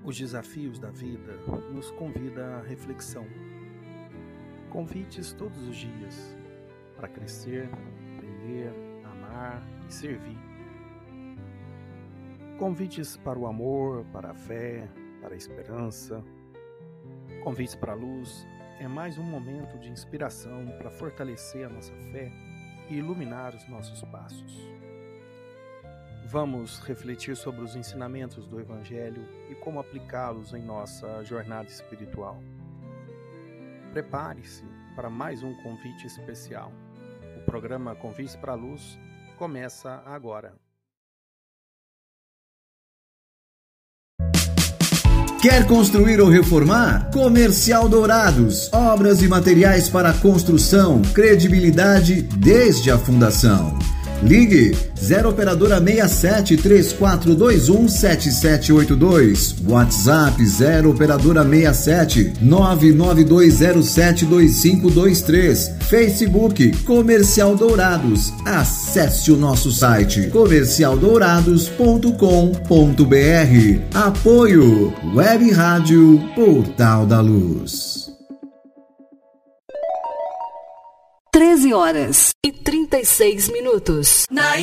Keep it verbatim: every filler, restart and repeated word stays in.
Os desafios da vida nos convidam à reflexão. Convites todos os dias para crescer, aprender, amar e servir. Convites para o amor, para a fé, para a esperança. Convites para a luz é mais um momento de inspiração para fortalecer a nossa fé e iluminar os nossos passos. Vamos refletir sobre os ensinamentos do Evangelho e como aplicá-los em nossa jornada espiritual. Prepare-se para mais um convite especial. O programa Convites para a Luz começa agora. Quer construir ou reformar? Comercial Dourados. Obras e materiais para construção. Credibilidade desde a fundação. Ligue zero operadora seis sete, três quatro dois um, sete sete oito dois. WhatsApp zero operadora seis sete, nove nove dois zero sete dois cinco dois três. Facebook Comercial Dourados. Acesse o nosso site comercial dourados ponto com ponto br. Apoio Web Rádio Portal da Luz. treze horas e trinta e seis minutos. Na